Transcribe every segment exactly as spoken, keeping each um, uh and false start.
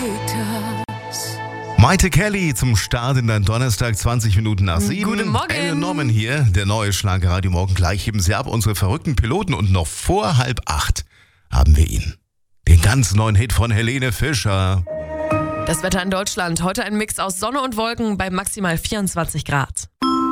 Maite Kelly zum Start in deinen Donnerstag, zwanzig Minuten nach sieben. Guten Morgen. Anne Norman hier, der neue Schlagerradio Morgen. Gleich heben sie ab, unsere verrückten Piloten. Und noch vor halb acht haben wir ihn. Den ganz neuen Hit von Helene Fischer. Das Wetter in Deutschland. Heute ein Mix aus Sonne und Wolken bei maximal vierundzwanzig Grad.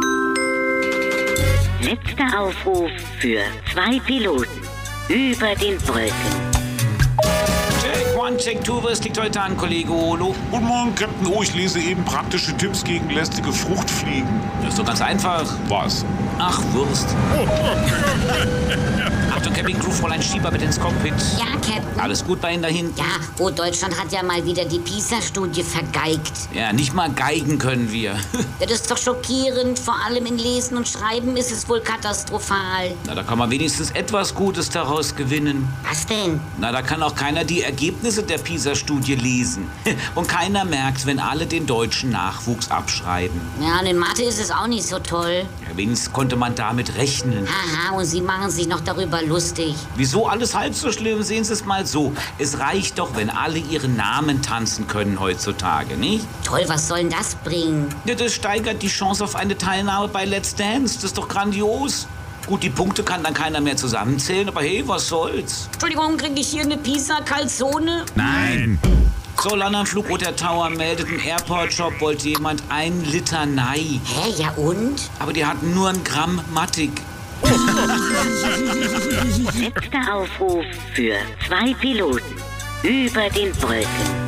Letzter Aufruf für zwei Piloten über den Wolken. Check one, check two, was liegt heute an, Kollege Olo? Guten Morgen, Captain O. Ich lese eben praktische Tipps gegen lästige Fruchtfliegen. Das ist doch ganz einfach. Was? Ach, Wurst. Achtung, Cabin Crew, Fräulein Schieber mit ins Cockpit. Ja, Captain. Alles gut bei Ihnen da hinten? Ja, oh, Deutschland hat ja mal wieder die PISA-Studie vergeigt. Ja, nicht mal geigen können wir. Ja, das ist doch schockierend. Vor allem in Lesen und Schreiben ist es wohl katastrophal. Na, da kann man wenigstens etwas Gutes daraus gewinnen. Was denn? Na, da kann auch keiner die Ergebnisse der PISA-Studie lesen. Und keiner merkt, wenn alle den deutschen Nachwuchs abschreiben. Ja, und in Mathe ist es auch nicht so toll. Ja, wenigstens konnte man damit rechnen. Haha, und Sie machen sich noch darüber lustig. Wieso alles halb so schlimm? Sehen Sie es mal so. Es reicht doch, wenn alle ihren Namen tanzen können heutzutage, nicht? Toll, was soll denn das bringen? Ja, das steigert die Chance auf eine Teilnahme bei Let's Dance. Das ist doch grandios. Gut, die Punkte kann dann keiner mehr zusammenzählen, aber hey, was soll's? Entschuldigung, kriege ich hier eine Pisa-Calzone? Nein. So, London Flugroute der Tower meldet, im Airport-Shop wollte jemand ein Liter Nei. Hä, ja und? Aber die hatten nur ein Gramm Mattig. Letzter Aufruf für zwei Piloten über den Wolken.